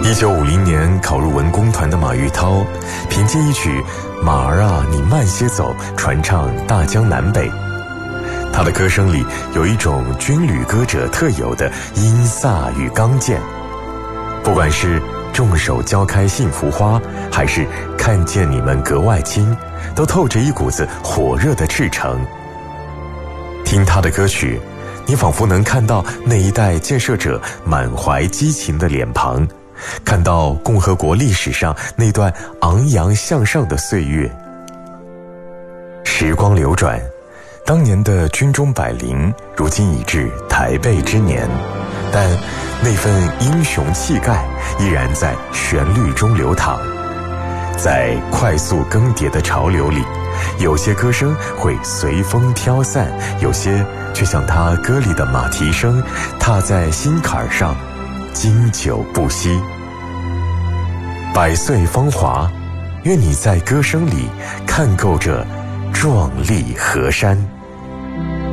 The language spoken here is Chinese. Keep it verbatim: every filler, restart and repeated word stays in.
一九五零年考入文工团的马玉涛，凭借一曲《马儿啊，你慢些走》传唱大江南北。他的歌声里有一种军旅歌者特有的阴飒与刚健，不管是众手交开幸福花，还是看见你们格外亲，都透着一股子火热的赤诚。听他的歌曲，你仿佛能看到那一代建设者满怀激情的脸庞，看到共和国历史上那段昂扬向上的岁月。时光流转，当年的军中百灵，如今已至台背之年，但那份英雄气概依然在旋律中流淌。在快速更迭的潮流里，有些歌声会随风飘散，有些却像他歌里的马蹄声，踏在心坎上，经久不息。百岁芳华，愿你在歌声里看够这壮丽河山。